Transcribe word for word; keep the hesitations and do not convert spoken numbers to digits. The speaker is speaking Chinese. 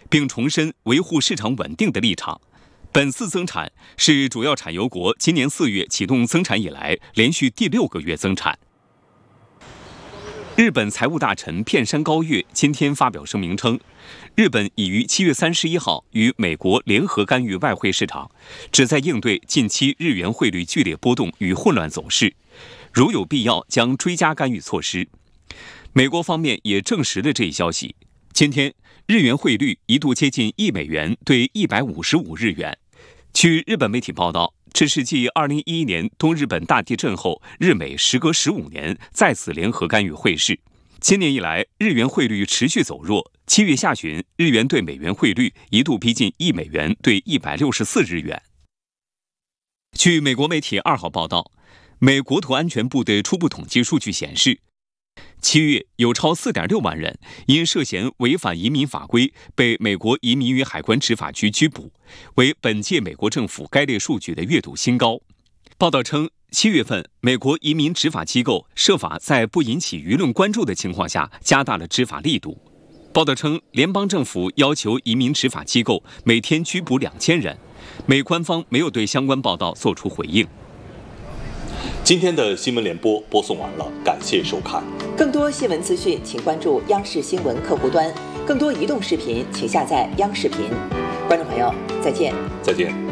并重申维护市场稳定的立场。本次增产是主要产油国今年四月启动增产以来连续第六个月增产。日本财务大臣片山高月今天发表声明称，日本已于七月三十一号与美国联合干预外汇市场，旨在应对近期日元汇率剧烈波动与混乱走势，如有必要将追加干预措施。美国方面也证实了这一消息。今天，日元汇率一度接近一美元兑一百五十五日元。据日本媒体报道，这是继二零一一年东日本大地震后，日美时隔十五年再次联合干预汇市。今年以来，日元汇率持续走弱。七月下旬，日元对美元汇率一度逼近一美元兑一百六十四日元。据美国媒体二号报道，美国土安全部的初步统计数据显示，七月有超 四点六万人因涉嫌违反移民法规被美国移民与海关执法局拘捕，为本届美国政府该类数据的月度新高。报道称，七月份美国移民执法机构设法在不引起舆论关注的情况下加大了执法力度。报道称，联邦政府要求移民执法机构每天拘捕两千人，美官方没有对相关报道做出回应。 今天的新闻联播播送完了，感谢收看。 更多新闻资讯，请关注央视新闻客户端；更多移动视频，请下载央视频。观众朋友，再见。 再见。